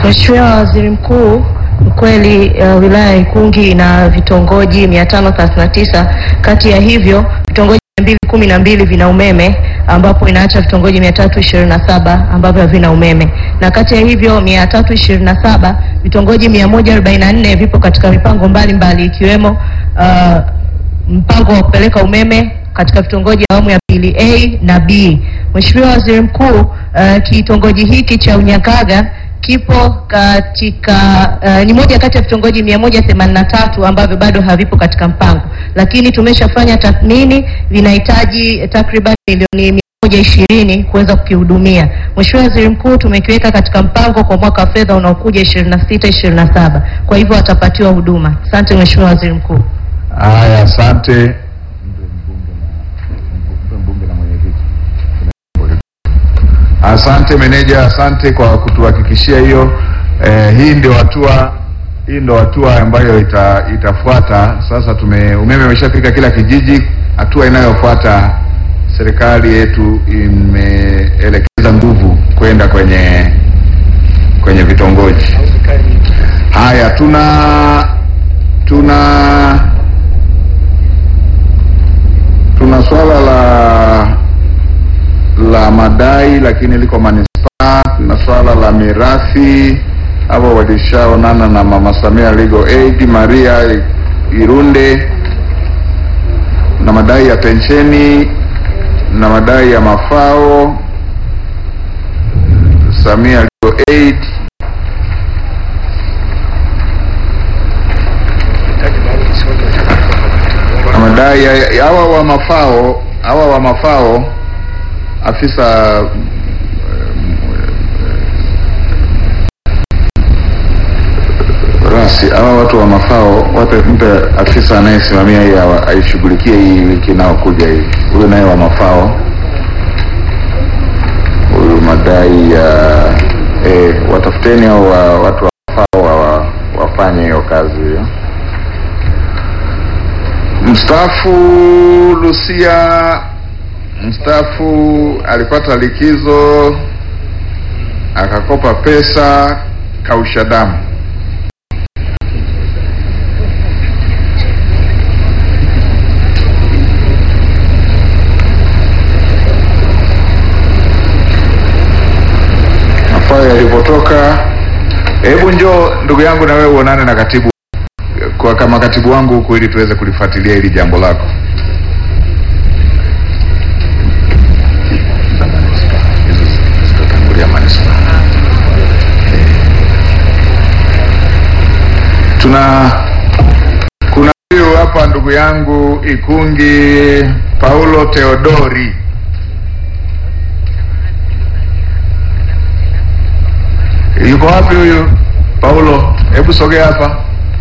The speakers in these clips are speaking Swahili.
Mheshimiwa Waziri Mkuu, kweli wilaya ya Ikungi ina vitongoji 539. Kati ya hivyo vitongoji 212 vina umeme, ambapo inaacha vitongoji 327 ambavyo havina umeme. Na kati ya hivyo 327, vitongoji 144 vipo katika mipango mbalimbali, ikiwemo mpango wa kupeleka umeme katika vitongoji awamu ya pili A na B. Mheshimiwa Waziri Mkuu, kitongoji hiki cha Unyakaga kipo katika ni moja kati ya vitongoji 183 ambavyo bado havipo katika mpango, lakini tumeshafanya tathmini, vinahitaji takriban milioni 120 kuweza kukihudumia. Mheshimiwa Waziri Mkuu, tumekiweka katika mpango kwa mwaka wa fedha unaokuja 26-27. Kwa hivyo watapatiwa huduma. Asante Mheshimiwa Waziri Mkuu. Haya, asante. Asante meneja, asante kwa kutuhakikishia hiyo. Hii ndio hatua ambayo itafuata. Sasa umeme umeshafika kila kijiji. Hatua inayofuata, serikali yetu imeelekeza nguvu kwenda kwenye vitongoji. Haya, tuna swala la madai, lakini liko manispaa. Na swala la mirathi, hapo walishaonana na Mama Samia Legal Aid Maria Irunde, na madai ya pensheni na madai ya mafao Samia Legal Aid. Na madai hawa wa mafao afisa rasi, hawa watu wa mafao mpe afisa anayesimamia hii aishughulikie hii wiki inayokuja hii. Huyo naye wa mafao, huyo madai ya watafuteni au watu wa mafao wafanye hiyo kazi hiyo. Mstaafu Lucia alipata likizo akakopa pesa kausha damu. Mafao yalipotoka, hebu njoo ndugu yangu na wewe uonane na katibu kama katibu wangu huku, ili tuweze kulifuatilia hili jambo lako. Kuna huyu hapa ndugu yangu Ikungi, Paulo Theodori. Yuko wapi huyu Paulo? Hebu sogea hapa.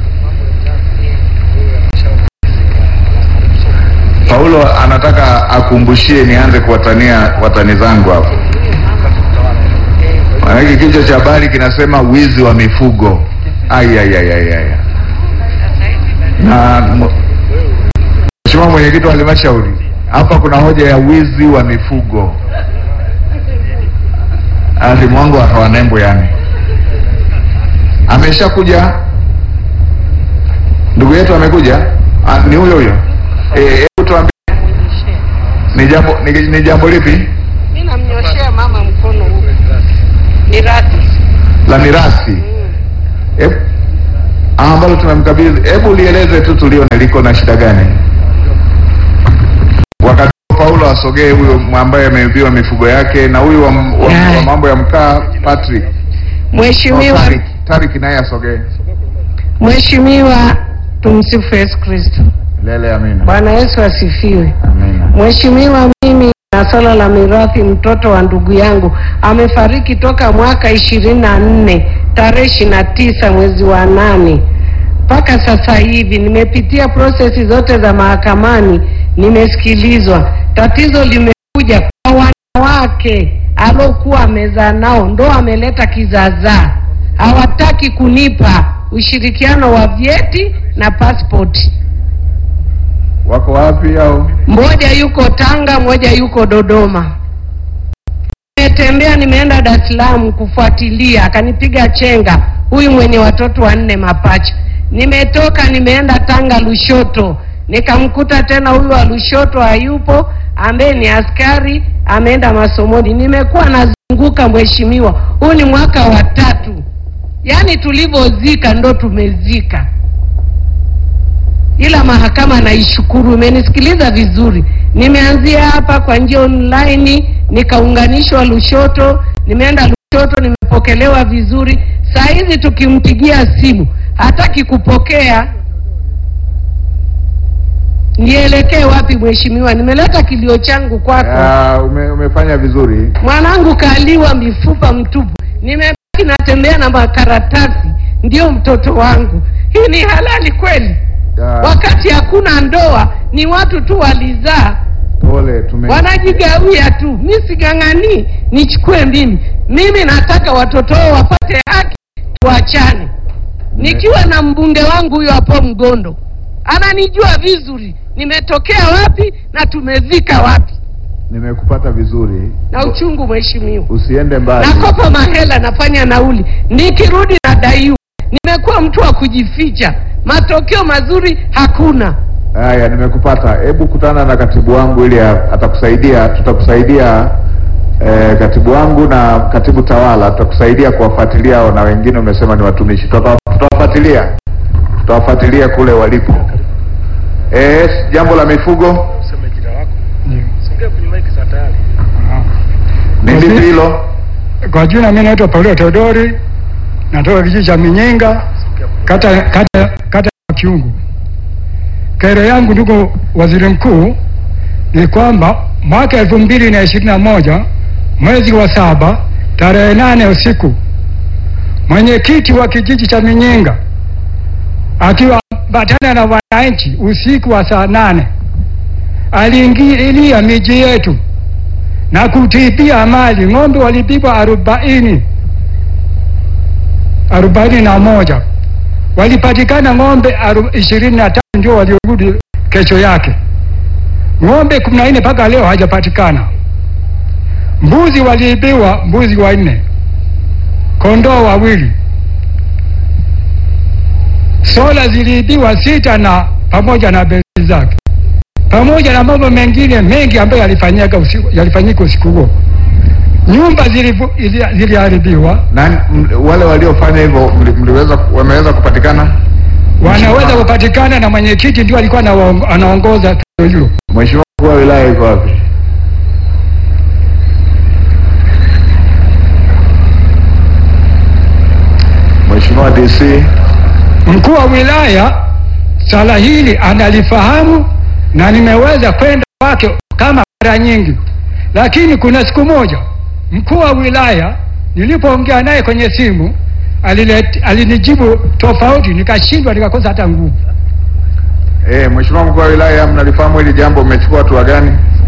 Paulo anataka akumbushie nianze kuwatania watani zangu hapa. Maana kichwa cha habari kinasema wizi wa mifugo. Na Mheshimiwa mwenyekiti wa halmashauri, hapa kuna hoja ya wizi wa mifugo. Mwangu akawa nembo, yani ameshakuja ndugu yetu, amekuja. Ni huyo. Hebu tuambie ni jambo lipi? Mimi namnyoshea mama mkono huko. Mirasi. Ambalo tumemkabidhi. Hebu lieleze tu tulione liko na shida gani. Wakati Paulo asogee, huyo ambaye ameibiwa mifugo yake, na huyu wa mambo ya mkaa Patrick. Mheshimiwa Tarik naye asogee. Mheshimiwa, tumsifu Yesu Kristo. Lele, amina. Bwana Yesu asifiwe. Amina. Mheshimiwa, mimi na swala la mirathi, mtoto wa ndugu yangu amefariki toka mwaka 24 tarehe 29 mwezi wa 8 mpaka sasa hivi. Nimepitia prosesi zote za mahakamani, nimesikilizwa. Tatizo limekuja kwa wanawake alokuwa amezaa nao, ndo ameleta kizaazaa. Hawataki kunipa ushirikiano wa vyeti na passport. Wako wapi hao? Mmoja yuko Tanga, mmoja yuko Dodoma. nimetembea, nimeenda Dar es Salaam kufuatilia, akanipiga chenga huyu mwenye watoto 4 mapacha. Nimetoka nimeenda Tanga Lushoto, nikamkuta tena huyu wa Lushoto hayupo, ambaye ni askari, ameenda masomoni. Nimekuwa nazunguka mheshimiwa, huu ni mwaka wa 3. Yaani tulivyozika ndo tumezika. Ila mahakama naishukuru, imenisikiliza vizuri. Nimeanzia hapa kwa njia online, nikaunganishwa Lushoto, nimeenda Lushoto, nimepokelewa vizuri. Saa hizi tukimpigia simu hataki kupokea. Nielekee wapi mheshimiwa? Nimeleta kilio changu kwako. Umefanya vizuri. Mwanangu kaliwa mifupa mtupu. Nimebaki natembea na makaratasi, ndio mtoto wangu. Hii ni halali kweli? Wakati hakuna ndoa, ni watu tu walizaa. Pole, wanajigawia tu. Mimi sigangani nichukue mimi. Mimi nataka watoto wao wapate haki, tuachane. Nikiwa na mbunge wangu huyo hapo Mgondo, ananijua vizuri nimetokea wapi na tumezika wapi. Nimekupata vizuri. Na uchungu mheshimiwa. Usiende mbali. Nakopa mahela, nafanya nauli, nikirudi na daiwa. Nimekuwa mtu wa kujificha, matokeo mazuri hakuna. Haya, nimekupata. Hebu kutana na katibu wangu ili atakusaidia. Tutakusaidia katibu wangu na katibu tawala, tutakusaidia kuwafuatilia hao, na wengine umesema ni watumishi. Tutawafuatilia kule walipo. Jambo la mifugo. Ni lipi hilo? Kwa jina mimi naitwa Paulo Teodori, natoka kijiji cha Minyenga, kata Kiungu. Kero yangu ndugu waziri mkuu ni kwamba mwaka 2021 mwezi wa 7 tarehe 8 usiku, mwenyekiti wa kijiji cha Minyenga akiwa batana na wananchi usiku wa saa 8 aliingilia miji yetu na kutibia mali. Ng'ombe walipigwa 41, walipatikana ng'ombe 25 ndio waliorudi kesho yake. Ng'ombe 14 mpaka leo hajapatikana. Mbuzi waliibiwa, mbuzi 4, kondoo 2, sola ziliibiwa 6 na pamoja na bezi zake, pamoja na mambo mengine mengi ambayo yalifanyika usiku huo. Nyumba ziliharibiwa. Wale waliofanya hivyo wameweza kupatikana? Wanaweza kupatikana, na mwenyekiti ndio alikuwa anaongoza hilo. Mheshimiwa mkuu wa wilaya yuko wapi? Mheshimiwa DC. Mkuu wa wilaya sala hili analifahamu na nimeweza kwenda kwake kama mara nyingi, lakini kuna siku moja mkuu wa wilaya nilipoongea naye kwenye simu alinijibu tofauti, nikashindwa, nikakosa hata nguvu. Mheshimiwa mkuu wa wilaya, mnalifahamu hili jambo, mmechukua hatua gani?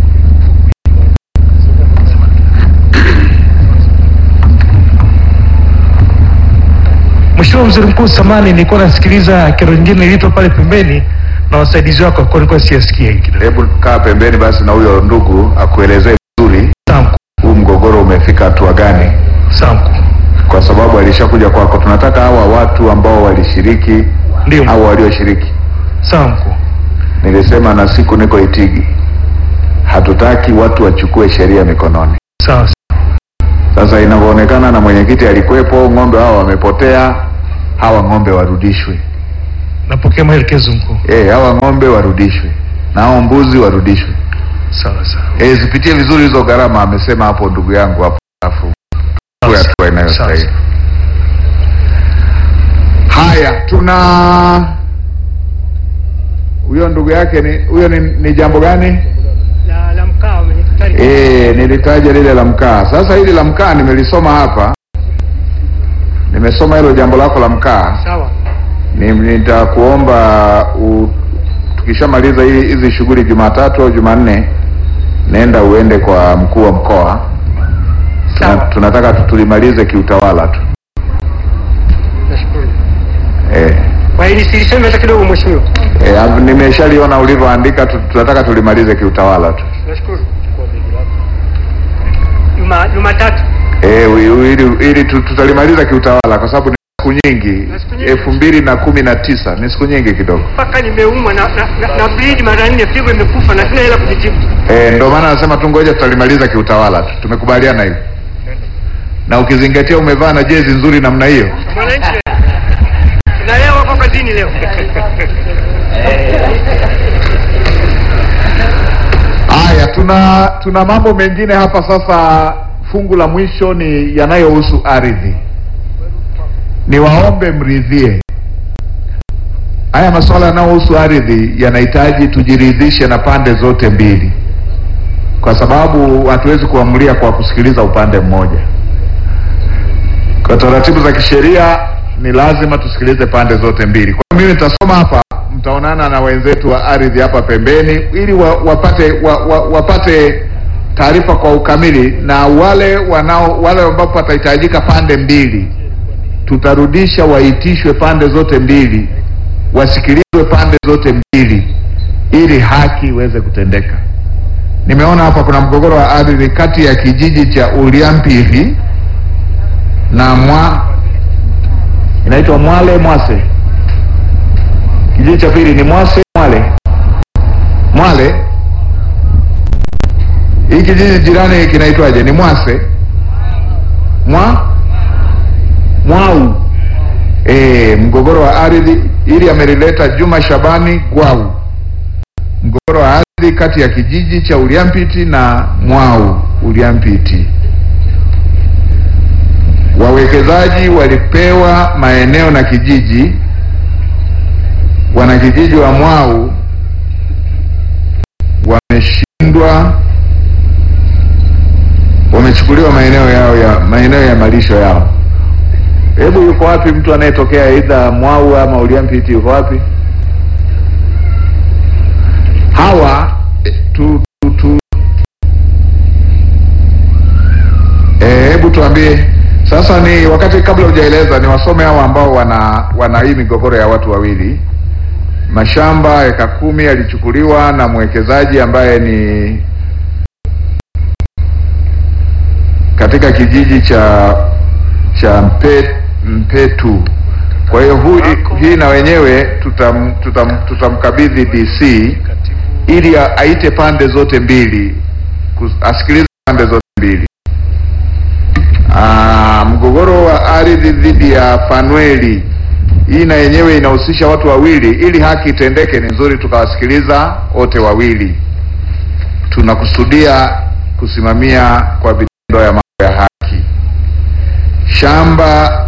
Mheshimiwa Waziri Mkuu, samani nilikuwa nasikiliza kero nyingine ilito pale pembeni na wasaidizi wako, kwa nilikuwa siyasikia hiki. Hebu kaa pembeni basi na huyo ndugu akuelezee vizuri. Huu mgogoro umefika hatua gani? Kwa sababu alishakuja kwako. Tunataka hawa watu ambao walishiriki au walioshiriki. Nilisema na siku niko Itigi, hatutaki watu wachukue sheria mikononi. Sasa inavyoonekana na mwenyekiti alikuwepo, ng'ombe hao wamepotea, hawa ng'ombe warudishwe. Napokea maelekezo mkuu. Hawa ng'ombe warudishwe na hao mbuzi warudishwe. Zipitie vizuri hizo gharama, amesema hapo ndugu yangu hapo, alafu kwa hatua inayostahili. Haya, huyo ndugu yake ni jambo gani? La mkaa nilitaja lile la mkaa. Sasa hili la mkaa nimelisoma hapa. Nimesoma hilo jambo lako la mkaa. Sawa. Nitakuomba tukishamaliza hizi shughuli Jumatatu au Jumanne, nenda uende kwa mkuu wa mkoa. Tunataka tulimalize kiutawala tu. Nashukuru. Kwa hiyo nilisema hata kidogo mheshimiwa. Nimeshaliona ulivyoandika, tunataka tulimalize kiutawala tu. Nashukuru. Jumatatu. Ili tutalimaliza kiutawala kwa sababu ni siku nyingi. 2019 ni siku nyingi kidogo. Mpaka nimeumwa na bleed mara 4, figo imekufa na sina hela kujitibu. Ndio maana nasema tu ngoja tutalimaliza kiutawala tu. Tumekubaliana hivyo. Na ukizingatia umevaa na jezi nzuri namna hiyo. Mwananchi. Na leo wako kazini leo. Haya, tuna mambo mengine hapa sasa. Fungu la mwisho ni yanayohusu ardhi. Niwaombe mridhie. Haya masuala yanayohusu ardhi yanahitaji tujiridhishe na pande zote mbili, kwa sababu hatuwezi kuamulia kwa kusikiliza upande mmoja. Kwa taratibu za kisheria ni lazima tusikilize pande zote mbili. Kwa mimi nitasoma hapa, mtaonana na wenzetu wa ardhi hapa pembeni ili wapate taarifa kwa ukamili, na wale ambao patahitajika pande mbili tutarudisha, waitishwe pande zote mbili, wasikilizwe pande zote mbili ili haki iweze kutendeka. Nimeona hapa kuna mgogoro wa ardhi kati ya kijiji cha Uliampili na inaitwa Mwase. Kijiji cha pili ni Mwale. Hii kijiji jirani kinaitwaje? Ni Mwase. Mwau. Mgogoro wa ardhi ili amelileta Juma Shabani Gwau. Mgogoro wa ardhi kati ya kijiji cha Uliampiti na Mwau Uliampiti. Wawekezaji walipewa maeneo na kijiji. Wanakijiji wa Mwau wamechukuliwa maeneo ya malisho yao. Hebu yuko wapi mtu anayetokea aidha Mwau ama Uliampiti? Yuko wapi? Hawa hebu tuambie sasa. Ni wakati, kabla hujaeleza, ni wasome hawa ambao wana hii migogoro ya watu wawili. Mashamba eka 10 yalichukuliwa na mwekezaji ambaye ni katika kijiji cha Mpetu. Kwa hiyo hii na wenyewe tutamkabidhi DC ili aite pande zote mbili, asikilize pande zote mbili. Mgogoro wa ardhi dhidi ya Fanueli, hii na yenyewe inahusisha watu wawili. Ili haki itendeke, ni nzuri tukawasikiliza wote wawili. Tunakusudia kusimamia kwa vitendo ya mambo ya haki. Shamba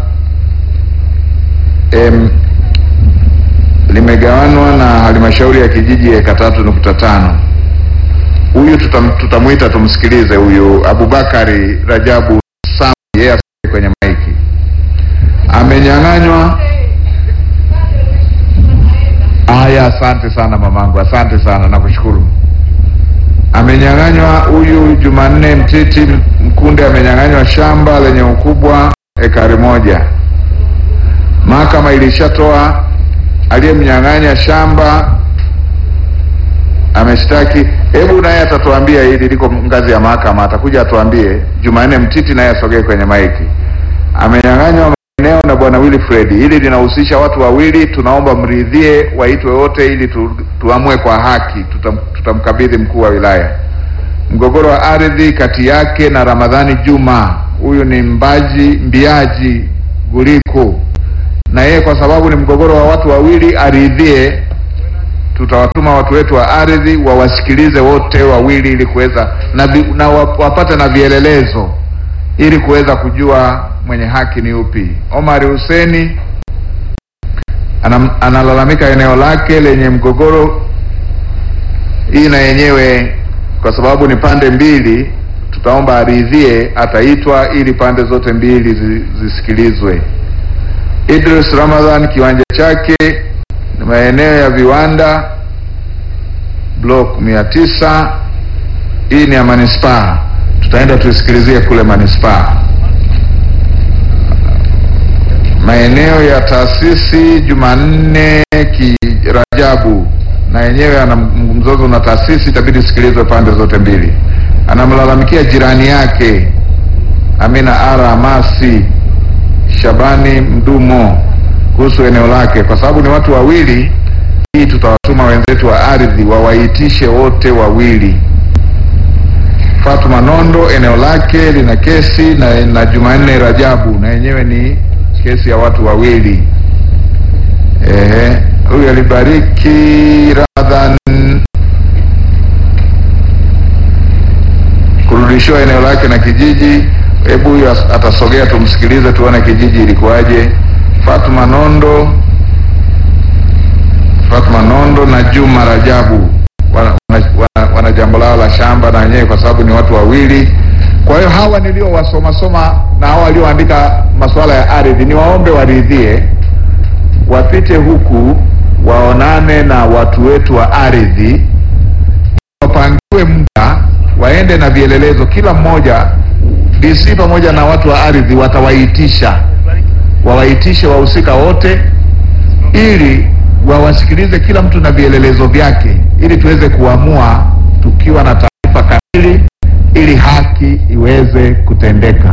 limegawanwa na halmashauri ya kijiji eka 3.5. Huyu tutamuita tumsikilize. Huyu Abubakari Rajabu Sam, yeye kwenye maiki. Amenyang'anywa. Haya, asante sana mamangu, asante sana, nakushukuru. Amenyang'anywa huyu Jumanne Mtiti Mkunde, amenyang'anywa shamba lenye ukubwa ekari 1. Mahakama ilishatoa, aliyemnyang'anya shamba ameshtaki. Hebu naye atatuambia, hili liko ngazi ya mahakama, atakuja atuambie. Jumanne Mtiti naye asogee kwenye maiki. Amenyang'anywa maeneo na bwana Wilfred. Hili linahusisha watu wawili, tunaomba mridhie, waitwe wote ili tuamue kwa haki. Tutamkabidhi mkuu wa wilaya. Mgogoro wa ardhi kati yake na Ramadhani Juma, huyu ni Mbiaji Guliko, na yeye kwa sababu ni mgogoro wa watu wawili aridhie. Tutawatuma watu wetu wa ardhi wawasikilize wote wawili ili kuweza na wapate na vielelezo ili kuweza kujua mwenye haki ni upi. Omar Huseni analalamika eneo lake lenye mgogoro. Hii na yenyewe kwa sababu ni pande mbili, tutaomba aridhie, ataitwa ili pande zote mbili zisikilizwe. Idris Ramadhan, kiwanja chake maeneo ya viwanda block 900. Hii ni ya manispaa, tutaenda tusikilizie kule manispaa. Maeneo ya taasisi Jumanne Kirajabu, na yenyewe ana mzozo na taasisi, itabidi sikilizwe pande zote mbili. Anamlalamikia jirani yake Amina Ara Masi Shabani Mdumo kuhusu eneo lake, kwa sababu ni watu wawili. Hii tutawatuma wenzetu wa ardhi wawaitishe wote wawili. Fatuma Nondo eneo lake lina kesi na Jumanne Rajabu na yenyewe ni kesi ya watu wawili. Huyu alibariki Ramadhan kurudishiwa eneo lake na kijiji. Hebu huyu atasogea tumsikilize tuone kijiji ilikuwaje. Fatuma Nondo na Juma Rajabu wana jambo lao la shamba na wenyewe, kwa sababu ni watu wawili. Kwa hiyo hawa nilio wasoma na hawa walioandika masuala ya ardhi, ni waombe waridhie wapite huku waonane na watu wetu wa ardhi, wapangiwe muda waende na vielelezo. Kila mmoja DC pamoja na watu wa ardhi wawaitishe wahusika wote, ili wawasikilize kila mtu na vielelezo vyake, ili tuweze kuamua tukiwa na taarifa kamili, ili haki iweze kutendeka.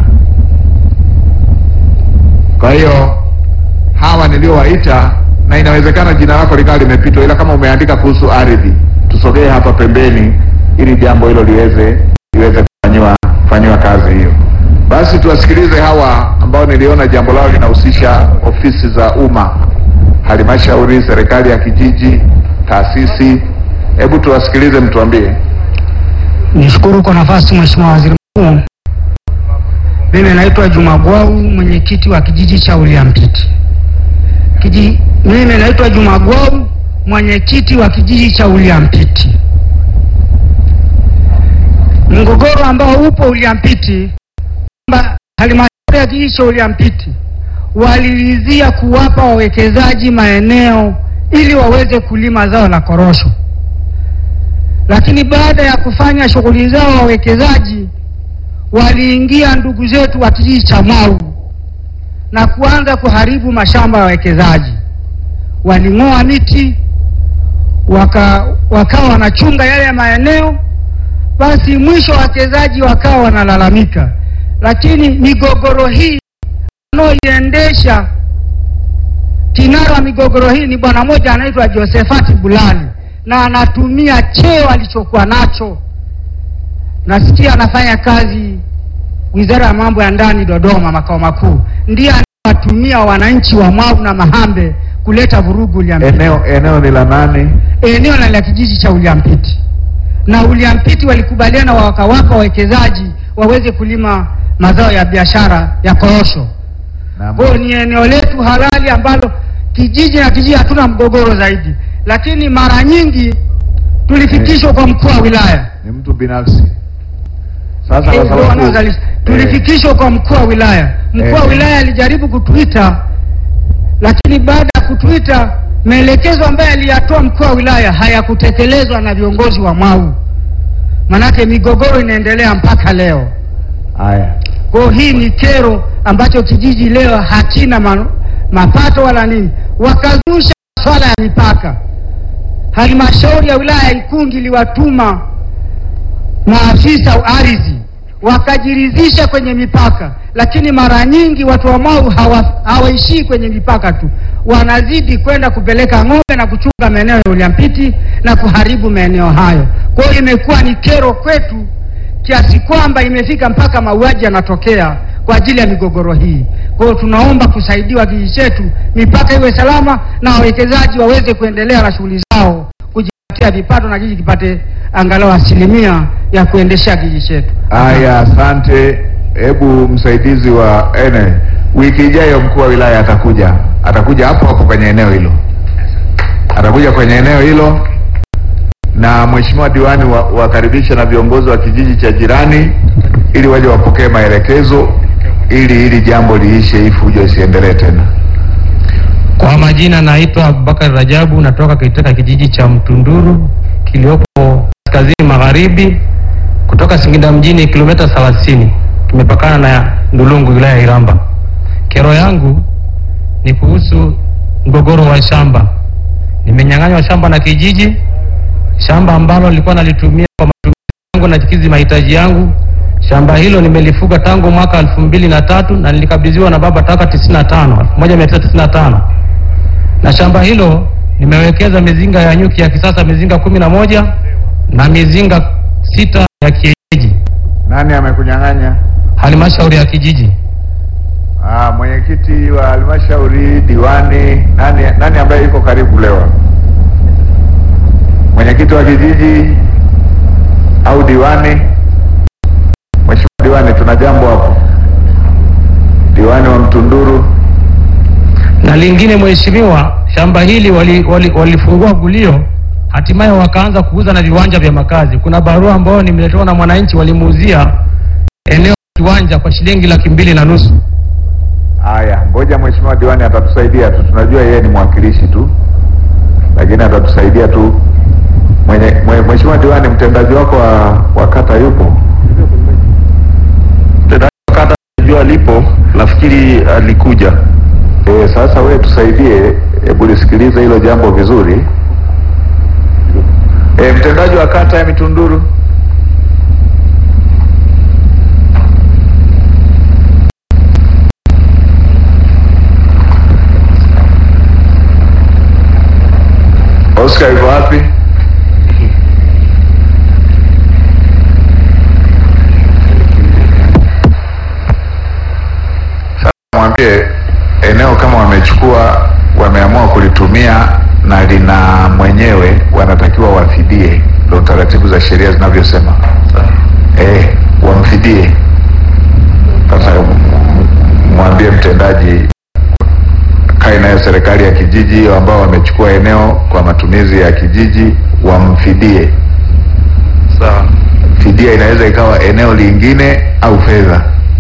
Kwa hiyo hawa niliowaita, na inawezekana jina lako likawa limepitwa, ila kama umeandika kuhusu ardhi, tusogee hapa pembeni ili jambo hilo liweze kufanyiwa kazi hiyo. Basi tuwasikilize hawa ambao niliona jambo lao linahusisha ofisi za umma, halmashauri, serikali ya kijiji, taasisi. Hebu tuwasikilize, mtuambie. Nishukuru kwa nafasi Mheshimiwa Waziri Mkuu. Mimi naitwa Juma Gwau, mwenyekiti wa kijiji cha Uliampiti. Mimi naitwa Juma Gwau, mwenyekiti wa kijiji cha Uliampiti. Mgogoro ambao upo Uliampiti, kwamba halmashauri ya kijiji cha Uliampiti waliridhia kuwapa wawekezaji maeneo ili waweze kulima zao la korosho, lakini baada ya kufanya shughuli zao wawekezaji waliingia ndugu zetu wa kijiji cha Mau na kuanza kuharibu mashamba ya wawekezaji. Waling'oa miti, wakawa wanachunga yale maeneo. Basi mwisho wawekezaji wakawa wanalalamika, lakini migogoro hii anaoiendesha, kinara wa migogoro hii ni bwana mmoja anaitwa Josephat Bulali, na anatumia cheo alichokuwa nacho. Nasikia anafanya kazi Wizara ya Mambo ya Ndani Dodoma, makao makuu. Ndiye anawatumia wananchi wa Mau na Mahambe kuleta vurugu Uliampiti. Eneo ni la nani? Eneo la kijiji cha Uliampiti. Na Uliampiti walikubaliana wakawapa wawekezaji waweze kulima mazao ya biashara ya korosho. Kwa ni eneo letu halali ambalo kijiji na kijiji hatuna mgogoro zaidi, lakini mara nyingi tulifikishwa kwa mkuu wa wilaya. Ni mtu binafsi. Sasa kwa sababu tulifikishwa kwa mkuu wa wilaya. Mkuu wa wilaya alijaribu kutuita, lakini baada ya kutuita maelekezo ambayo aliyatoa mkuu wa wilaya hayakutekelezwa na viongozi wa Mau. Manake migogoro inaendelea mpaka leo. Haya. Kwa hii ni kero ambacho kijiji leo hakina mapato wala nini. Wakazusha swala ya mipaka. Halmashauri ya wilaya Ikungi iliwatuma maafisa wa ardhi wakajiridhisha kwenye mipaka, lakini mara nyingi watu wa Mau hawaishii kwenye mipaka tu, wanazidi kwenda kupeleka ng'ombe na kuchunga maeneo ya Uliampiti na kuharibu maeneo hayo. Kwa hiyo imekuwa ni kero kwetu kiasi kwamba imefika mpaka mauaji yanatokea kwa ajili ya migogoro hii. Kwa hiyo tunaomba kusaidiwa kijiji chetu, mipaka iwe salama na wawekezaji waweze kuendelea na shughuli zao, kujipatia vipato na kijiji kipate angalau asilimia ya kuendesha kijiji chetu. Haya, asante. Hebu msaidizi wa wiki ijayo mkuu wa wilaya atakuja hapo kwenye eneo hilo. Atakuja kwenye eneo hilo, na mheshimiwa diwani wakaribisha na viongozi wa kijiji cha jirani ili waje wapokee maelekezo ili jambo liishe, hii fujo isiendelee tena. Kwa majina naitwa Abubakar Rajabu, natoka katika kijiji cha Mtunduru kiliopo kaskazini magharibi kutoka Singida mjini, kilomita 30. Tumepakana na Ndulungu, wilaya ya Iramba. Kero yangu ni kuhusu mgogoro wa shamba. Nimenyang'anywa shamba na kijiji, shamba ambalo nilikuwa nalitumia kwa matumizi yangu na kikizi mahitaji yangu. Shamba hilo nimelifuga tangu mwaka 2003 na nilikabidhiwa na baba toka 1995. Na shamba hilo nimewekeza mizinga ya nyuki ya kisasa, mizinga 11 na mizinga 6 ya kienyeji. Nani amekunyang'anya? Halmashauri ya kijiji. Mwenyekiti wa halmashauri, diwani, nani ambaye yuko karibu leo? Mwenyekiti wa kijiji au diwani? Mheshimiwa diwani, tuna jambo hapo. Diwani wa Mtunduru. Na lingine mheshimiwa, shamba hili walifungua gulio, hatimaye wakaanza kuuza na viwanja vya makazi. Kuna barua ambayo nimeletewa na mwananchi, walimuuzia eneo kiwanja kwa shilingi 2.5 laki. Haya, ngoja mheshimiwa diwani atatusaidia tu. Tunajua yeye ni mwakilishi tu, lakini atatusaidia tu. Mheshimiwa diwani, mtendaji wako wa kata yupo? Mtendaji wa kata najua alipo, nafikiri alikuja. Sasa wewe tusaidie, hebu lisikilize hilo jambo vizuri. Mtendaji wa kata ya Mitunduru. Oscar yuko wapi? Sasa mwambie eneo kama wamechukua, wameamua kulitumia na lina mwenyewe, wanatakiwa wafidie. Ndio taratibu za sheria zinavyosema. Wamfidie. Sasa mwambie mtendaji kae nayo serikali ya kijiji ambao wamechukua eneo kwa matumizi ya kijiji, wamfidie. Sawa. Fidia inaweza ikawa eneo lingine au fedha.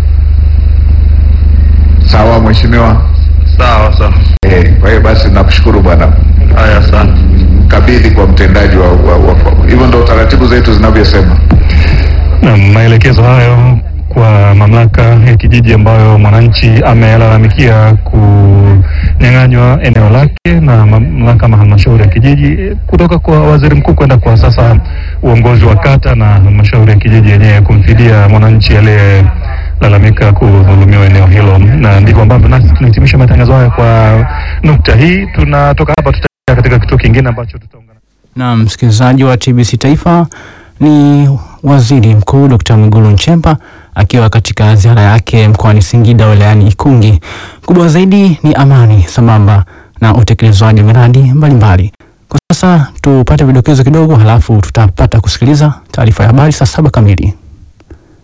Sawa mheshimiwa? Sawa. Kwa hiyo basi nakushukuru bwana. Haya, asante. Kabidhi kwa mtendaji wa hivyo ndio taratibu zetu zinavyosema. Na maelekezo hayo kwa mamlaka ya kijiji ambayo mwananchi amelalamikia kunyang'anywa eneo lake na mamlaka halmashauri ya kijiji, kutoka kwa waziri mkuu kwenda kwa sasa uongozi wa kata na halmashauri ya kijiji yenyewe kumfidia mwananchi aliyelalamika kudhulumiwa eneo hilo. Na ndivyo ambavyo nasi tunahitimisha matangazo haya kwa nukta hii. Tunatoka hapa tutaenda katika kituo kingine ambacho tutaungana. Na msikilizaji wa TBC Taifa, ni Waziri Mkuu Dr. Mwigulu Nchemba akiwa katika ziara yake mkoani Singida wilayani Ikungi. Kubwa zaidi ni amani sambamba na utekelezaji wa miradi mbalimbali. Kwa sasa tupate vidokezo kidogo, halafu tutapata kusikiliza taarifa ya habari saa 7 kamili.